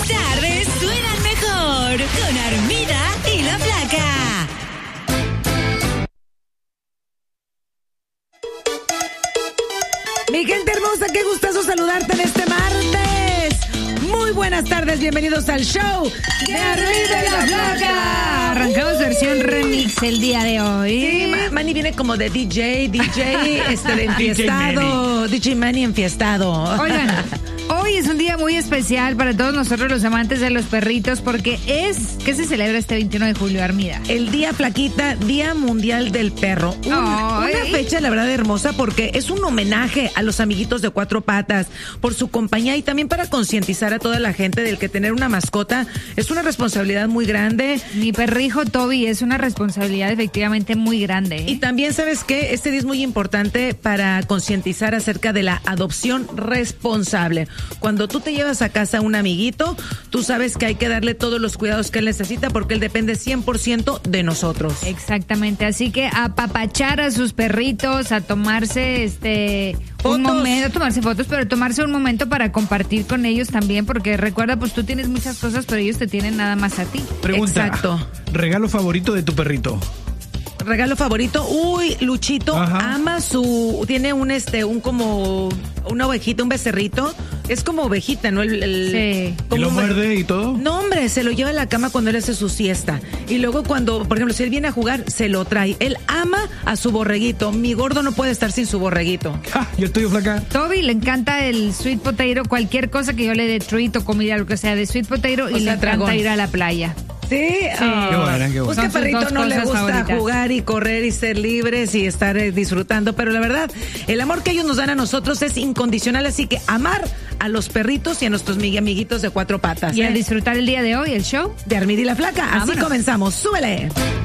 tardes suenan mejor con Armida y la Flaca. Mi gente hermosa, qué gustazo saludarte en este martes. Muy buenas tardes, bienvenidos al show de Armida y la Flaca. Arrancamos versión remix el día de hoy. Sí, Manny viene como de DJ de enfiestado. DJ Manny enfiestado. Oigan, hoy es un día muy especial para todos nosotros los amantes de los perritos porque ¿qué se celebra este 21 de julio, Armida? El día, Flaquita, Día Mundial del Perro. Una fecha, la verdad, hermosa porque es un homenaje a los amiguitos de cuatro patas por su compañía y también para concientizar a toda la gente del que tener una mascota es una responsabilidad muy grande. Mi perrijo Toby es una responsabilidad efectivamente muy grande, ¿eh? Y también, ¿sabes qué? Este día es muy importante para concientizar acerca de la adopción responsable. Cuando tú te llevas a casa a un amiguito, tú sabes que hay que darle todos los cuidados que él necesita porque él depende 100% de nosotros. Exactamente, así que a apapachar a sus perritos, a tomarse un momento, a tomarse fotos, pero tomarse un momento para compartir con ellos también, porque recuerda, pues tú tienes muchas cosas, pero ellos te tienen nada más a ti. Pregunta, exacto. ¿Regalo favorito de tu perrito? Regalo favorito, Luchito ama tiene como una ovejita, un becerrito, es como ovejita, ¿no? Sí. ¿Y lo muerde y todo? No, hombre, se lo lleva a la cama cuando él hace su siesta. Y luego cuando, por ejemplo, si él viene a jugar, se lo trae. Él ama a su borreguito. Mi gordo no puede estar sin su borreguito. ¿Y el tuyo, Flaca? Toby le encanta el sweet potato, cualquier cosa que yo le dé treat o comida, lo que sea de sweet potato, y le encanta ir a la playa. Sí, Qué buena, qué buena. Pues que perrito no le gusta favoritas. jugar y correr y ser libres y estar disfrutando, pero la verdad, el amor que ellos nos dan a nosotros es incondicional, así que amar a los perritos y a nuestros amiguitos de cuatro patas. Y a disfrutar el día de hoy, el show de Armida y la Flaca. Así Vámonos. comenzamos. ¡Súbele!